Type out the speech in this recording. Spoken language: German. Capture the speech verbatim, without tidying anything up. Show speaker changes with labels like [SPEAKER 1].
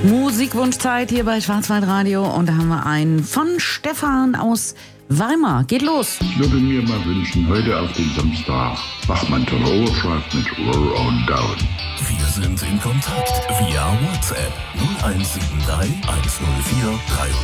[SPEAKER 1] Musikwunschzeit hier bei Schwarzwaldradio und da haben wir einen von Stefan aus Weimar. Geht los.
[SPEAKER 2] Ich würde mir mal wünschen, heute auf den Samstag Bachmann-Tolle Oberschlag mit Roll on Down.
[SPEAKER 3] Wir sind in Kontakt via WhatsApp null eins sieben drei eins null vier drei